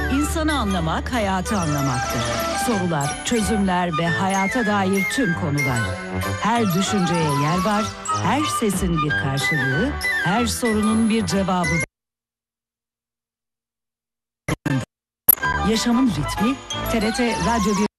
İnsanı anlamak, hayatı anlamaktır. Sorular, çözümler ve hayata dair tüm konular. Her düşünceye yer var, her sesin bir karşılığı, her sorunun bir cevabı. Yaşamın ritmi, TRT Radyo 1.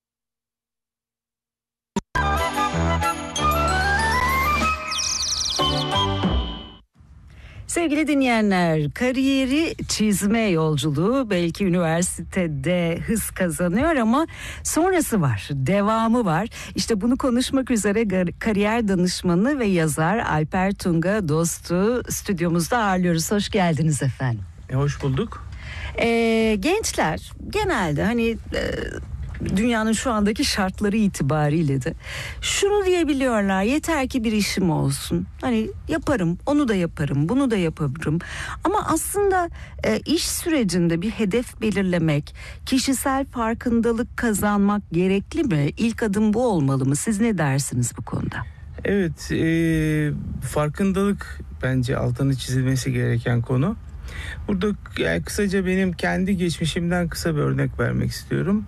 Sevgili dinleyenler, kariyeri çizme yolculuğu belki üniversitede hız kazanıyor ama sonrası var, devamı var. İşte bunu konuşmak üzere kariyer danışmanı ve yazar Alper Tunga Dost'u stüdyomuzda ağırlıyoruz. Hoş geldiniz efendim. Hoş bulduk. Gençler genelde hani dünyanın şu andaki şartları itibariyle de şunu diyebiliyorlar: yeter ki bir işim olsun, hani yaparım, onu da yaparım, bunu da yaparım. Ama aslında iş sürecinde bir hedef belirlemek, kişisel farkındalık kazanmak gerekli mi? İlk adım bu olmalı mı? Siz ne dersiniz bu konuda? Evet, farkındalık bence altını çizilmesi gereken konu. Burada yani kısaca benim kendi geçmişimden kısa bir örnek vermek istiyorum.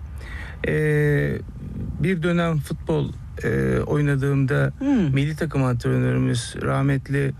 Bir dönem futbol oynadığımda milli takım antrenörümüz rahmetli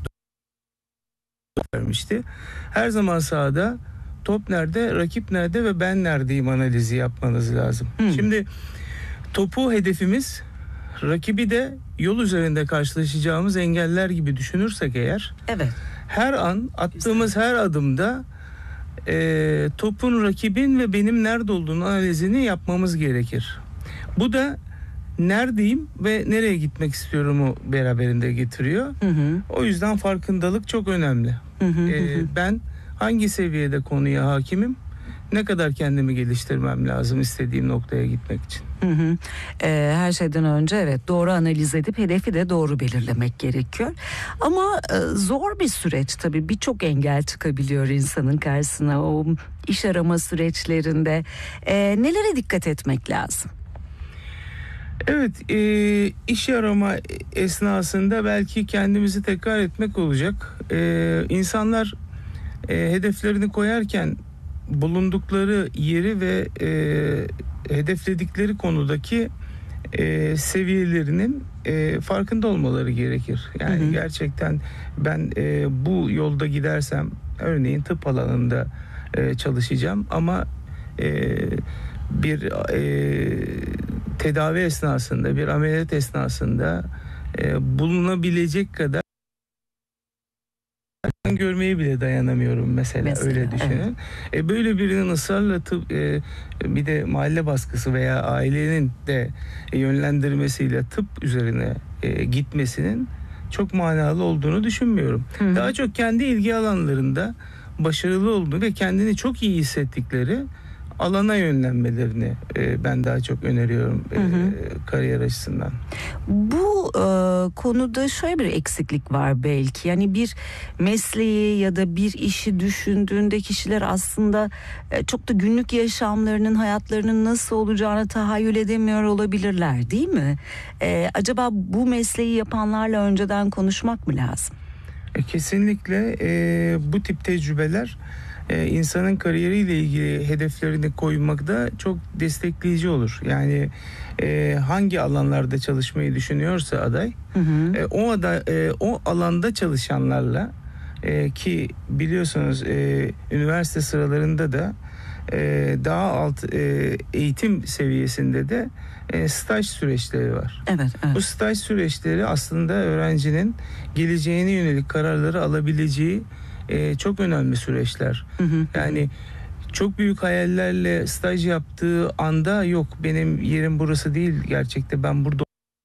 vermişti. Her zaman sahada top nerede, rakip nerede ve ben neredeyim analizi yapmanız lazım. Şimdi topu hedefimiz, rakibi de yol üzerinde karşılaşacağımız engeller gibi düşünürsek eğer, evet, her an attığımız her adımda topun, rakibin ve benim nerede olduğunu analizini yapmamız gerekir. Bu da neredeyim ve nereye gitmek istiyorumu beraberinde getiriyor. O yüzden farkındalık çok önemli. Ben hangi seviyede konuya hakimim, ne kadar kendimi geliştirmem lazım istediğim noktaya gitmek için. Her şeyden önce evet, doğru analiz edip hedefi de doğru belirlemek gerekiyor. Ama zor bir süreç tabii, birçok engel çıkabiliyor insanın karşısına o iş arama süreçlerinde. Nelere dikkat etmek lazım? Evet, iş arama esnasında belki kendimizi tekrar etmek olacak. İnsanlar hedeflerini koyarken bulundukları yeri ve hedefledikleri konudaki seviyelerinin farkında olmaları gerekir. Yani gerçekten ben bu yolda gidersem, örneğin tıp alanında çalışacağım ama bir tedavi esnasında, bir ameliyat esnasında bulunabilecek kadar görmeye bile dayanamıyorum mesela öyle düşünün. Evet. Böyle birinin ısrarla bir de mahalle baskısı veya ailenin de yönlendirmesiyle tıp üzerine gitmesinin çok manalı olduğunu düşünmüyorum. Daha çok kendi ilgi alanlarında başarılı olduğu ve kendini çok iyi hissettikleri alana yönlenmelerini ben daha çok öneriyorum kariyer açısından. Bu konuda şöyle bir eksiklik var belki. Yani bir mesleği ya da bir işi düşündüğünde kişiler aslında çok da günlük yaşamlarının, hayatlarının nasıl olacağını tahayyül edemiyor olabilirler, değil mi? Acaba bu mesleği yapanlarla önceden konuşmak mı lazım? Kesinlikle bu tip tecrübeler insanın kariyeriyle ilgili hedeflerini koymakta çok destekleyici olur. Yani hangi alanlarda çalışmayı düşünüyorsa aday, o alanda çalışanlarla ki biliyorsunuz üniversite sıralarında da daha alt eğitim seviyesinde de staj süreçleri var. Evet. Bu staj süreçleri aslında öğrencinin geleceğine yönelik kararları alabileceği çok önemli süreçler. Yani çok büyük hayallerle staj yaptığı anda yok benim yerim burası değil, gerçekte ben burada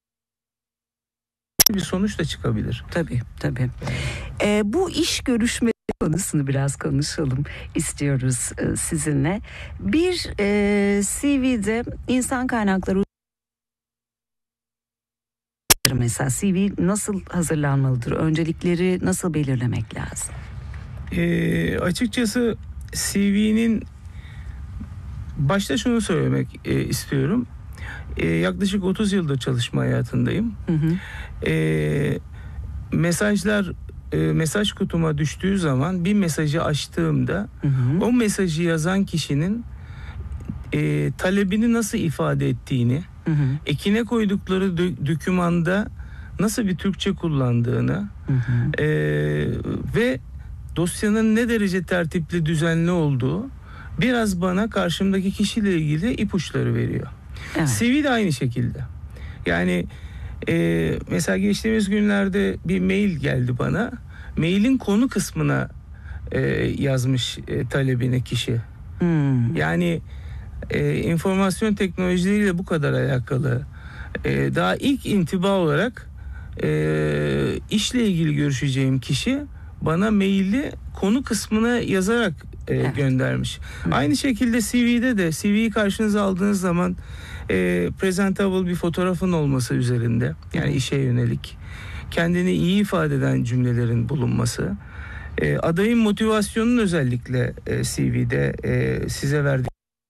bir sonuç da çıkabilir. Tabii. Bu iş görüşme konusunu biraz konuşalım istiyoruz sizinle. Bir CV'de insan kaynakları mesela CV nasıl hazırlanmalıdır? Öncelikleri nasıl belirlemek lazım? Açıkçası CV'nin başta şunu söylemek istiyorum. Yaklaşık 30 yıldır çalışma hayatındayım. Mesajlar mesaj kutuma düştüğü zaman bir mesajı açtığımda o mesajı yazan kişinin talebini nasıl ifade ettiğini, ekine koydukları dokümanda nasıl bir Türkçe kullandığını ve dosyanın ne derece tertipli, düzenli olduğu biraz bana karşımdaki kişiyle ilgili ipuçları veriyor. Evet. CV de aynı şekilde. Yani mesela geçtiğimiz günlerde bir mail geldi bana. Mailin konu kısmına yazmış talebini kişi. Yani informasyon teknolojileriyle bu kadar alakalı. Daha ilk intiba olarak işle ilgili görüşeceğim kişi bana maili konu kısmına yazarak göndermiş. Aynı şekilde CV'yi karşınıza aldığınız zaman presentable bir fotoğrafın olması üzerinde, yani işe yönelik kendini iyi ifade eden cümlelerin bulunması, adayın motivasyonunun özellikle CV'de size verdiği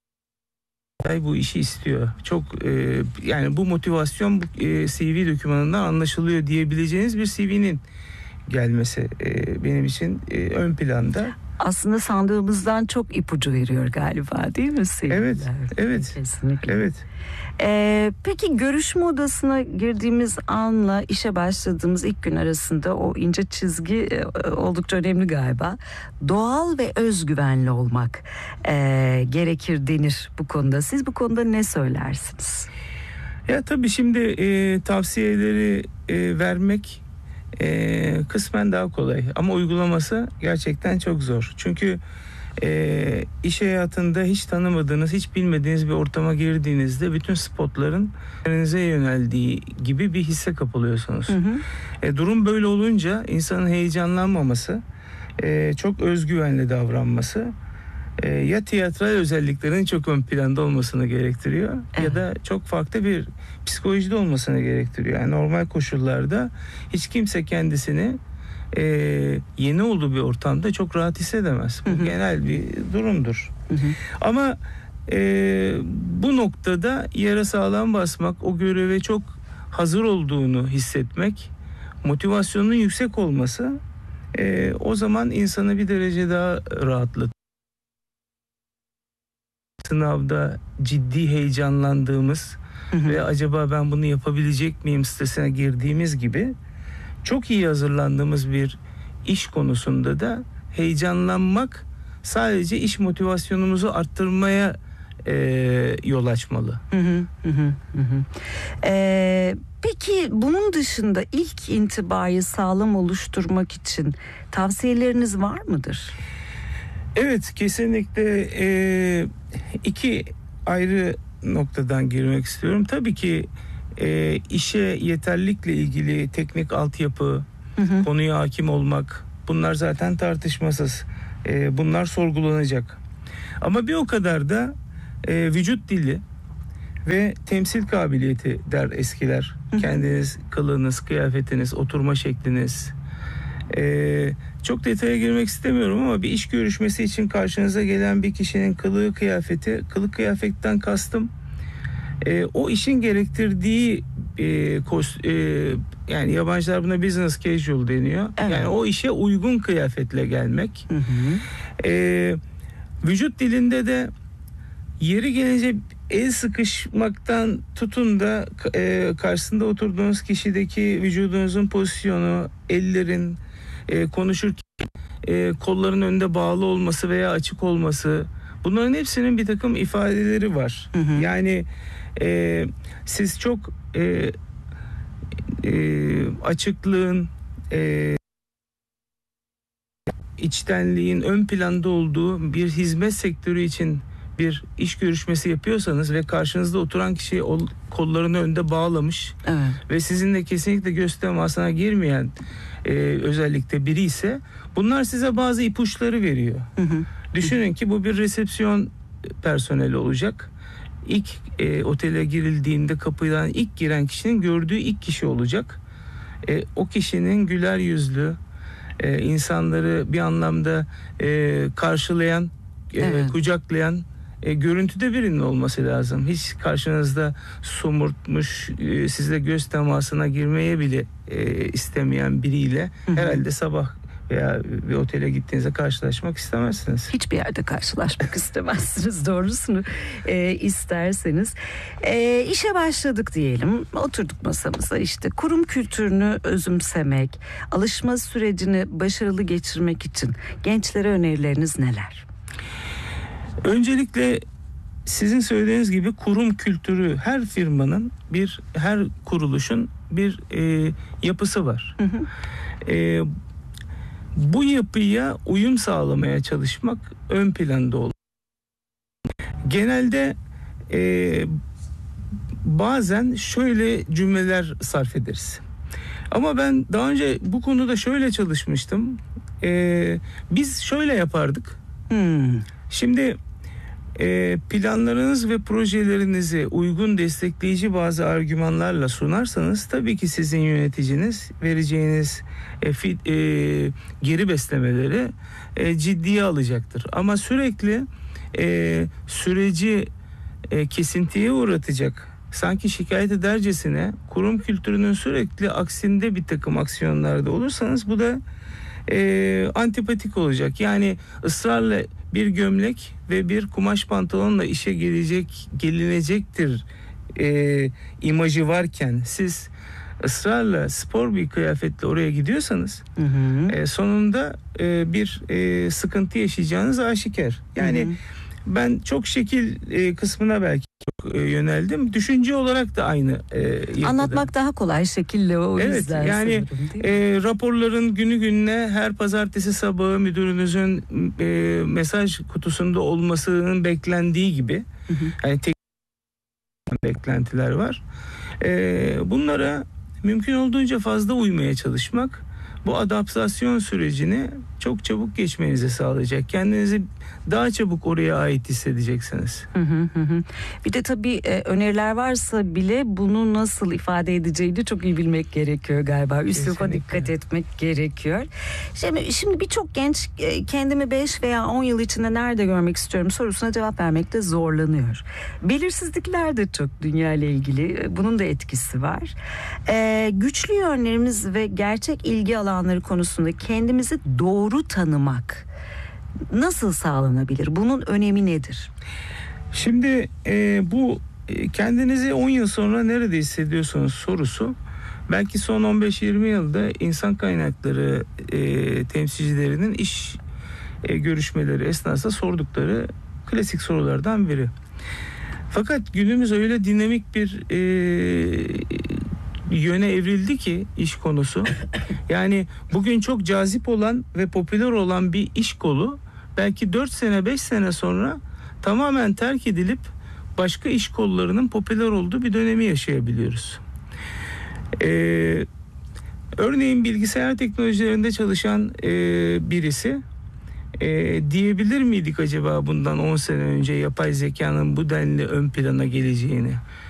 bu işi istiyor. Çok yani bu motivasyon bu CV dokümanından anlaşılıyor diyebileceğiniz bir CV'nin gelmesi benim için ön planda. Aslında sandığımızdan çok ipucu veriyor galiba, değil mi CV'ler? Evet. Kesinlikle. Evet. Peki görüşme odasına girdiğimiz anla işe başladığımız ilk gün arasında o ince çizgi oldukça önemli galiba. Doğal ve özgüvenli olmak gerekir denir bu konuda. Siz bu konuda ne söylersiniz? Ya tabii şimdi tavsiyeleri vermek kısmen daha kolay ama uygulaması gerçekten çok zor. Çünkü iş hayatında hiç tanımadığınız, hiç bilmediğiniz bir ortama girdiğinizde bütün spotların üzerinize yöneldiği gibi bir hisse kapılıyorsunuz. Durum böyle olunca insanın heyecanlanmaması, çok özgüvenli davranması ya tiyatral özelliklerin çok ön planda olmasını gerektiriyor ya da çok farklı bir psikolojide olmasını gerektiriyor. Yani normal koşullarda hiç kimse kendisini yeni olduğu bir ortamda çok rahat hissedemez. Bu genel bir durumdur. Ama bu noktada yere sağlam basmak, o göreve çok hazır olduğunu hissetmek, motivasyonun yüksek olması o zaman insanı bir derece daha rahatlatır. Sınavda ciddi heyecanlandığımız ve acaba ben bunu yapabilecek miyim stresine girdiğimiz gibi çok iyi hazırlandığımız bir iş konusunda da heyecanlanmak sadece iş motivasyonumuzu arttırmaya yol açmalı. Peki bunun dışında ilk intibayı sağlam oluşturmak için tavsiyeleriniz var mıdır? Evet, kesinlikle iki ayrı noktadan girmek istiyorum. Tabii ki işe yeterlilikle ilgili teknik altyapı, konuya hakim olmak, bunlar zaten tartışmasız. Bunlar sorgulanacak. Ama bir o kadar da vücut dili ve temsil kabiliyeti der eskiler. Kendiniz, kılığınız, kıyafetiniz, oturma şekliniz. Çok detaya girmek istemiyorum ama bir iş görüşmesi için karşınıza gelen bir kişinin kılığı kıyafeti, kılık kıyafetten kastım o işin gerektirdiği yani yabancılar buna business casual deniyor. Evet. Yani o işe uygun kıyafetle gelmek. Vücut dilinde de yeri gelince el sıkışmaktan tutun da karşısında oturduğunuz kişideki vücudunuzun pozisyonu, ellerin konuşurken kolların önünde bağlı olması veya açık olması, bunların hepsinin bir takım ifadeleri var. Yani siz çok açıklığın, içtenliğin ön planda olduğu bir hizmet sektörü için bir iş görüşmesi yapıyorsanız ve karşınızda oturan kişi kollarını önde bağlamış ve sizinle kesinlikle göz temasına girmeyen özellikle biri ise bunlar size bazı ipuçları veriyor. Düşünün ki bu bir resepsiyon personeli olacak. İlk otele girildiğinde kapıdan ilk giren kişinin gördüğü ilk kişi olacak. O kişinin güler yüzlü, insanları bir anlamda karşılayan, kucaklayan görüntüde birinin olması lazım. Hiç karşınızda somurtmuş, sizle göz temasına girmeye bile istemeyen biriyle herhalde sabah veya bir otele gittiğinizde karşılaşmak istemezsiniz. Hiçbir yerde karşılaşmak istemezsiniz doğrusunu isterseniz. İşe başladık diyelim. Oturduk masamıza, işte kurum kültürünü özümsemek, alışma sürecini başarılı geçirmek için gençlere önerileriniz neler? Öncelikle sizin söylediğiniz gibi kurum kültürü, her firmanın, her kuruluşun bir yapısı var. Bu yapıya uyum sağlamaya çalışmak ön planda olur. Genelde bazen şöyle cümleler sarf ederiz. Ama ben daha önce bu konuda şöyle çalışmıştım. Biz şöyle yapardık. Şimdi planlarınız ve projelerinizi uygun destekleyici bazı argümanlarla sunarsanız tabii ki sizin yöneticiniz vereceğiniz geri beslemeleri ciddiye alacaktır. Ama sürekli süreci kesintiye uğratacak, sanki şikayet edercesine kurum kültürünün sürekli aksinde bir takım aksiyonlarda olursanız bu da antipatik olacak. Yani ısrarla bir gömlek ve bir kumaş pantolonla işe gelinecektir imajı varken siz ısrarla spor bir kıyafetle oraya gidiyorsanız sonunda bir sıkıntı yaşayacağınız aşikar. Yani ben çok şekil kısmına belki çok yöneldim. Düşünce olarak da aynı yapıda. Anlatmak daha kolay şekille o yüzden. Evet, yani raporların günü gününe her pazartesi sabahı müdürünüzün mesaj kutusunda olmasının beklendiği gibi yani tek beklentiler var. Bunlara mümkün olduğunca fazla uymaya çalışmak bu adaptasyon sürecini çok çabuk geçmenizi sağlayacak. Kendinizi daha çabuk oraya ait hissedeceksiniz. Bir de tabii öneriler varsa bile bunu nasıl ifade edeceğini çok iyi bilmek gerekiyor galiba. Üsluba dikkat etmek gerekiyor. Şimdi birçok genç kendimi 5 veya 10 yıl içinde nerede görmek istiyorum sorusuna cevap vermekte zorlanıyor. Belirsizlikler de çok dünya ile ilgili. Bunun da etkisi var. Güçlü yönlerimiz ve gerçek ilgi alanları konusunda kendimizi doğru tanımak nasıl sağlanabilir? Bunun önemi nedir? Şimdi bu kendinizi 10 yıl sonra nerede hissediyorsunuz sorusu belki son 15-20 yılda insan kaynakları temsilcilerinin iş görüşmeleri esnasında sordukları klasik sorulardan biri. Fakat günümüz öyle dinamik bir yöne evrildi ki iş konusu. Yani bugün çok cazip olan ve popüler olan bir iş kolu belki 4 sene 5 sene sonra tamamen terk edilip başka iş kollarının popüler olduğu bir dönemi yaşayabiliyoruz. Örneğin bilgisayar teknolojilerinde çalışan birisi diyebilir miydik acaba bundan 10 sene önce yapay zekanın bu denli ön plana geleceğini?